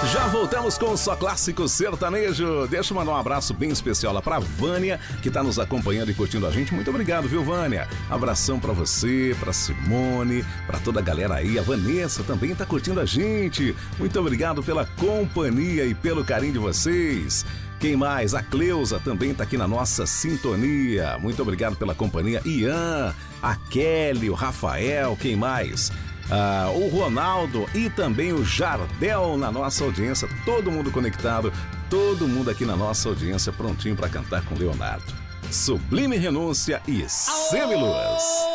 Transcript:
Já voltamos com o Só Clássico Sertanejo. Deixa eu mandar um abraço bem especial lá pra Vânia, que tá nos acompanhando e curtindo a gente. Muito obrigado, viu, Vânia? Abração pra você, pra Simone, pra toda a galera aí. A Vanessa também tá curtindo a gente. Muito obrigado pela companhia e pelo carinho de vocês. Quem mais? A Cleusa também tá aqui na nossa sintonia. Muito obrigado pela companhia. Ian, a Kelly, o Rafael, quem mais? O Ronaldo e também o Jardel na nossa audiência, todo mundo conectado, todo mundo aqui na nossa audiência prontinho para cantar com Leonardo. Sublime Renúncia e Semiluz.